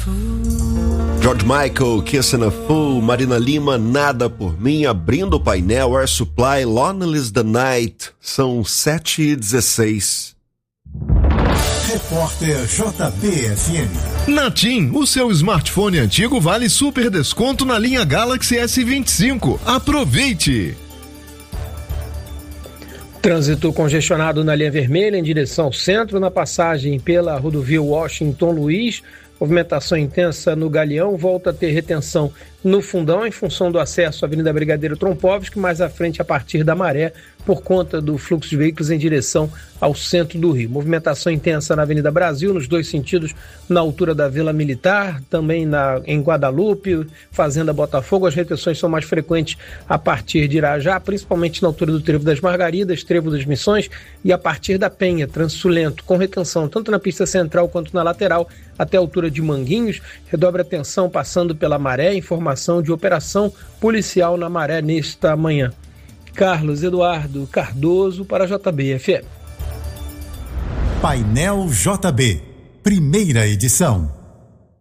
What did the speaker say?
George Michael, Kissing a Fool, Marina Lima, Nada por Mim, abrindo o painel, Air Supply, Lonely the Night, são 7h16. Repórter JBFM. Na TIM, o seu smartphone antigo vale super desconto na linha Galaxy S25. Aproveite! Trânsito congestionado na linha vermelha em direção ao centro, na passagem pela rodovia Washington Luiz. Movimentação intensa no Galeão, volta a ter retenção no Fundão em função do acesso à Avenida Brigadeiro Trompovski, mais à frente a partir da Maré, por conta do fluxo de veículos em direção ao centro do Rio. Movimentação intensa na Avenida Brasil, nos dois sentidos, na altura da Vila Militar, também em Guadalupe, Fazenda Botafogo. As retenções são mais frequentes a partir de Irajá, principalmente na altura do Trevo das Margaridas, Trevo das Missões e a partir da Penha, trânsito lento, com retenção tanto na pista central quanto na lateral, até a altura de Manguinhos. Redobre a atenção passando pela Maré, informação de operação policial na Maré nesta manhã. Carlos Eduardo Cardoso para a JBFM. Painel JB, primeira edição.